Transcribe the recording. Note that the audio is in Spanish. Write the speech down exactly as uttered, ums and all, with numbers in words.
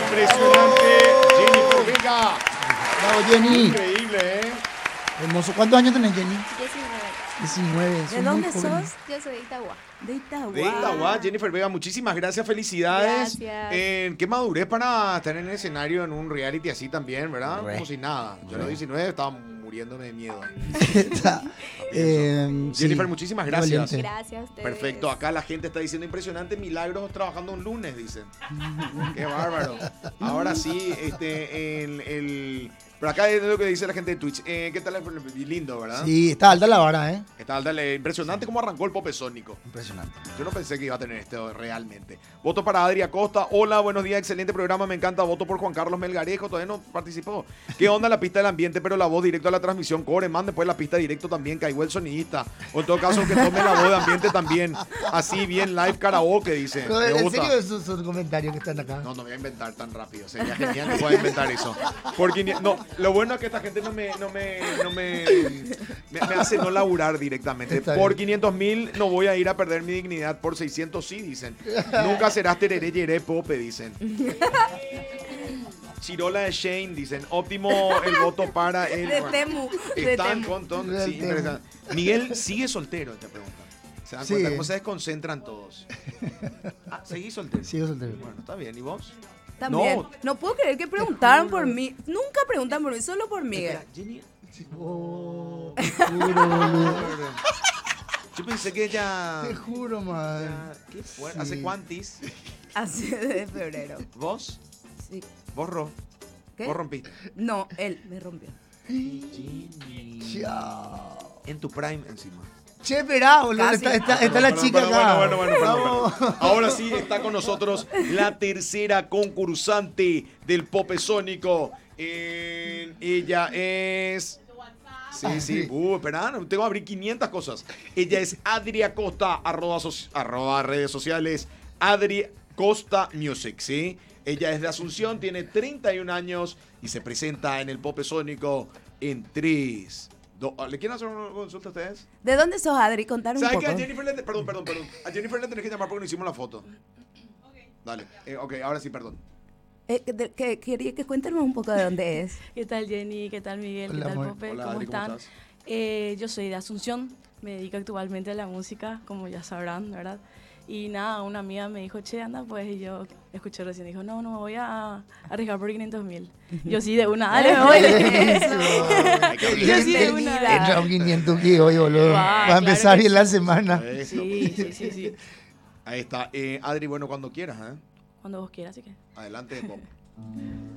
Impresionante, Jennifer Vega. Bravo, Jenny. Increíble, ¿eh? Hermoso. ¿Cuántos años tenés, Jenny? diecinueve. diecinueve. ¿De sos dónde muy joven. sos? Yo soy de Itagua. De Itagua. De Itagua, Jennifer Vega, muchísimas gracias, felicidades. Gracias. Eh, qué madurez para estar en el escenario en un reality así también, ¿verdad? Re. Como si nada. Yo a los diecinueve estaba muriéndome de miedo. Está, eh, Jennifer, sí, muchísimas qué gracias. valiente. Gracias a ustedes. Perfecto, acá la gente está diciendo impresionante, milagros trabajando un lunes, dicen. Qué bárbaro. Ahora sí, este, el, el- por acá es lo que dice la gente de Twitch. Eh, ¿Qué tal? Lindo, ¿verdad? Sí, está alta la vara, ¿eh? Está dale, impresionante cómo arrancó el popesónico. Impresionante. Yo no pensé que iba a tener esto realmente. Voto para Adri Acosta. Hola, buenos días, excelente programa, me encanta. Voto por Juan Carlos Melgarejo, todavía no participó. ¿Qué onda la pista del ambiente, pero la voz directo a la transmisión? Cobre, man, después la pista directo también, caigo el sonidista. O en todo caso, que tome la voz de ambiente también. Así, bien, live karaoke, dice. No, Me en gusta. serio, esos son comentarios que están acá. No, no voy a inventar tan rápido. Sería genial que pueda inventar eso. Porque no, lo bueno es que esta gente no me, no me, no me, me, me hace no laburar directamente. Está Por bien. quinientos mil no voy a ir a perder mi dignidad. Por seiscientos sí, dicen. Nunca serás tereré, yeré, pope, dicen. Chirola de Shane, dicen. Óptimo el voto para el... De bueno, Temu. De están Temu. con ton- Del sí, Temu. interesante. Miguel sigue soltero, te preguntan. ¿Se dan Sí. cuenta cómo se desconcentran todos? Ah, ¿seguís soltero? Sigo soltero. Bueno, está bien. ¿Y vos? También. No. No, puedo creer que preguntaron por mí. Nunca preguntan por mí, solo por Miguel. Espera, Jenny. Oh, te juro, boludo. Yo pensé que ella. Te juro, man. ya- ¿Qué fue? Sí. ¿Hace cuántis? Así de febrero. ¿Vos? Sí. ¿Vos, ro- ¿Qué? ¿Vos rompiste? No, él me rompió. Chao. En tu prime encima. Che, esperá, boludo. Casi. Está, está, está la Perdón, chica perdón, acá. Bueno, bueno, bueno, perdón, Vamos. perdón. Ahora sí está con nosotros la tercera concursante del Popesónico. Eh, ella es. Sí, sí. Uh, espera, no, tengo que abrir quinientas cosas. Ella es Adri Acosta, arroba, soci- arroba redes sociales. Adri Costa Music, ¿sí? Ella es de Asunción, tiene treinta y un años y se presenta en el Popesónico en tres. ¿Le quieren hacer una consulta a ustedes? ¿De dónde sos, Adri? Contar un ¿Sabes poco. que a Jennifer le... Perdón, perdón, perdón. A Jennifer le tenés que llamar porque no hicimos la foto. Dale. Eh, ok, ahora sí, perdón. Eh, que, de- que- quería que cuéntenos un poco de dónde es. ¿Qué tal Jenny? ¿Qué tal Miguel? Hola, ¿Qué tal amor. Pope? Hola, ¿Cómo Adri, ¿cómo están? estás? Eh, yo soy de Asunción, me dedico actualmente a la música, como ya sabrán, ¿verdad? Y nada, una amiga me dijo, che, anda pues, y yo escuché recién, dijo, no, no, me voy a arriesgar por quinientos mil. Yo sí, de una, dale, me voy. Yo sí, de una. Entra un quinientos aquí hoy, boludo. Guau, Va a claro empezar que bien la sí. semana. Eso. Sí, sí, sí, sí. Ahí está. Eh, Adri, bueno, cuando quieras, ¿eh? Cuando vos quieras, así que. Adelante, Pop.